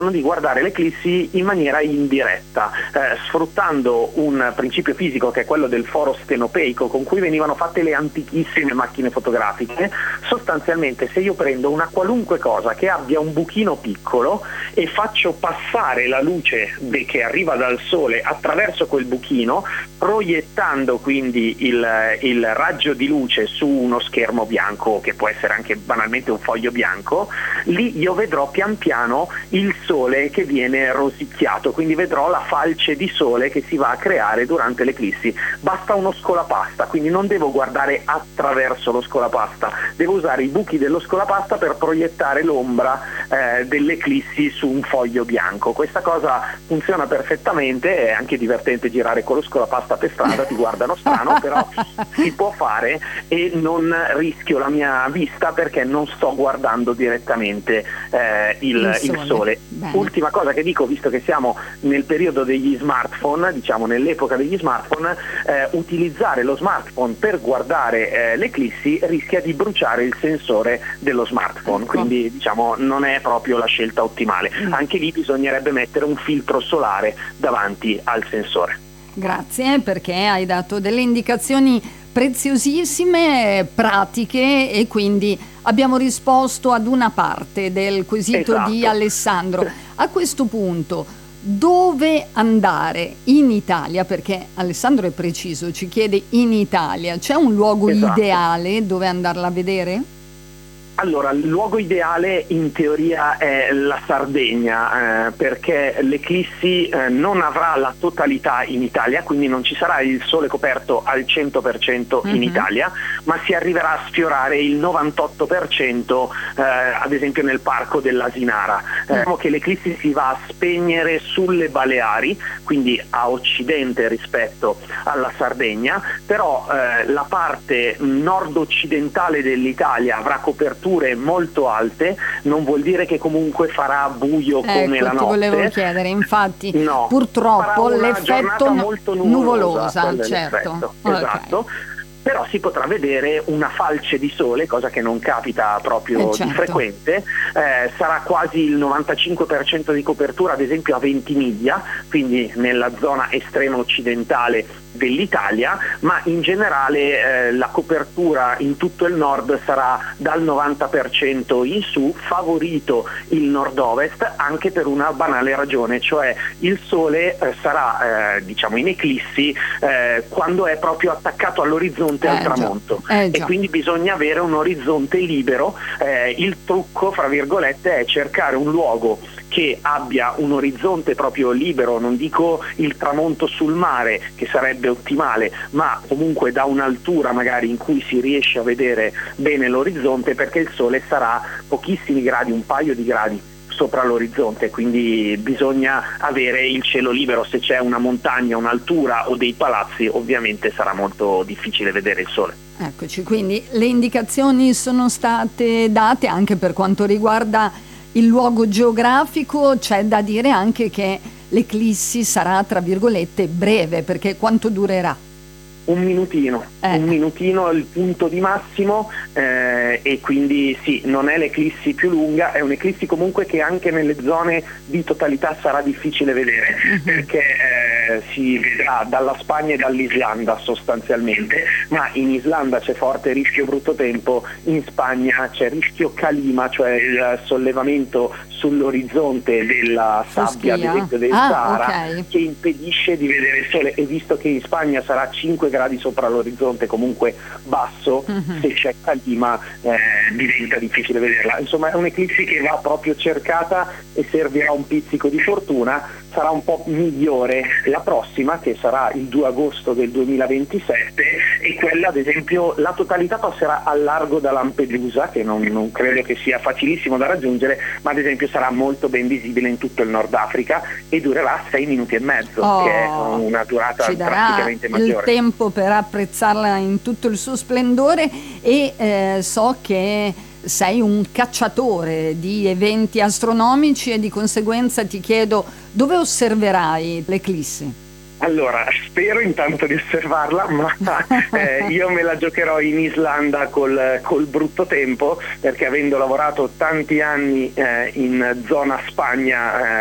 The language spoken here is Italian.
di guardare l'eclissi in maniera indiretta, sfruttando un principio fisico che è quello del foro stenopeico con cui venivano fatte le antichissime macchine fotografiche. Sostanzialmente, se io prendo una qualunque cosa che abbia un buchino piccolo e faccio passare la luce che arriva dal sole attraverso quel buchino, proiettando quindi il raggio di luce su uno schermo bianco, che può essere anche banalmente un foglio bianco, lì io vedrò pian piano il sole che viene rosicchiato, quindi vedrò la falce di sole che si va a creare durante l'eclissi. Basta uno scolapasta, quindi non devo guardare attraverso lo scolapasta, devo usare i buchi dello scolapasta per proiettare l'ombra dell'eclissi su un foglio bianco. Questa cosa funziona perfettamente, è anche divertente girare con lo scolapasta per strada, ti guardano strano, però si può fare e non rischio la mia vista perché non sto guardando direttamente il sole. Bene. Ultima cosa che dico, visto che siamo nel periodo degli smartphone, diciamo nell'epoca degli smartphone, utilizzare lo smartphone per guardare l'eclissi rischia di bruciare il sensore dello smartphone, quindi diciamo non è proprio la scelta ottimale. Anche lì bisognerebbe mettere un filtro solare davanti al sensore. Grazie, perché hai dato delle indicazioni preziosissime, pratiche, e quindi abbiamo risposto ad una parte del quesito di Esatto. Alessandro. A questo punto, dove andare in Italia? Perché Alessandro è preciso, ci chiede in Italia. C'è un luogo Esatto. ideale dove andarla a vedere? Allora, il luogo ideale in teoria è la Sardegna, perché l'eclissi non avrà la totalità in Italia, quindi non ci sarà il sole coperto al 100% in Italia, ma si arriverà a sfiorare il 98% ad esempio nel parco dell'Asinara. Diciamo che l'eclissi si va a spegnere sulle Baleari, quindi a occidente rispetto alla Sardegna, però la parte nord-occidentale dell'Italia avrà coperture molto alte, non vuol dire che comunque farà buio come la notte. Ti volevo chiedere, infatti, no, purtroppo farà una l'effetto giornata molto nuvolosa, certo. Esatto. Però si potrà vedere una falce di sole, cosa che non capita proprio di frequente, sarà quasi il 95% di copertura, ad esempio a Ventimiglia, quindi nella zona estrema occidentale dell'Italia, ma in generale la copertura in tutto il nord sarà dal 90% in su, favorito il nord-ovest anche per una banale ragione, cioè il sole sarà diciamo in eclissi quando è proprio attaccato all'orizzonte al tramonto, e quindi bisogna avere un orizzonte libero. Il trucco, fra virgolette, è cercare un luogo che abbia un orizzonte proprio libero, non dico il tramonto sul mare che sarebbe ottimale, ma comunque da un'altura magari in cui si riesce a vedere bene l'orizzonte, perché il sole sarà pochissimi gradi, un paio di gradi sopra l'orizzonte, quindi bisogna avere il cielo libero. Se c'è una montagna, un'altura o dei palazzi, ovviamente sarà molto difficile vedere il sole. Eccoci, quindi le indicazioni sono state date anche per quanto riguarda il luogo geografico. C'è da dire anche che l'eclissi sarà, tra virgolette, breve, perché quanto durerà? Un minutino è il punto di massimo, e quindi sì, non è l'eclissi più lunga, è un'eclissi comunque che anche nelle zone di totalità sarà difficile vedere, perché si vedrà dalla Spagna e dall'Islanda sostanzialmente, ma in Islanda c'è forte rischio brutto tempo, in Spagna c'è rischio calima, cioè il sollevamento sull'orizzonte della sabbia, ad esempio del Sahara, che impedisce di vedere il sole, e visto che in Spagna sarà 5 gradi sopra l'orizzonte comunque basso, se c'è calima diventa difficile vederla. Insomma, è un'eclissi che va proprio cercata e servirà un pizzico di fortuna. Sarà un po' migliore la prossima, che sarà il 2 agosto del 2027, e quella, ad esempio, la totalità passerà al largo da Lampedusa, che non credo che sia facilissimo da raggiungere, ma ad esempio sarà molto ben visibile in tutto il Nord Africa e durerà 6 minuti e mezzo, che è una durata praticamente maggiore. Il tempo per apprezzarla in tutto il suo splendore. E so che sei un cacciatore di eventi astronomici, e di conseguenza ti chiedo: dove osserverai l'eclissi? Allora, spero intanto di osservarla, ma io me la giocherò in Islanda col brutto tempo, perché avendo lavorato tanti anni in zona Spagna,